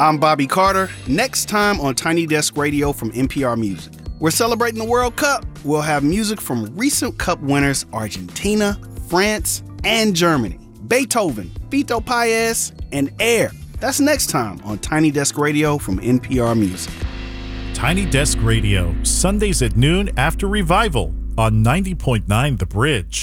I'm Bobby Carter. Next time on Tiny Desk Radio from NPR Music. We're celebrating the World Cup. We'll have music from recent Cup winners Argentina, France, and Germany. Beethoven, Fito Paez, and Air. That's next time on Tiny Desk Radio from NPR Music. Tiny Desk Radio, Sundays at noon after Revival on 90.9 The Bridge.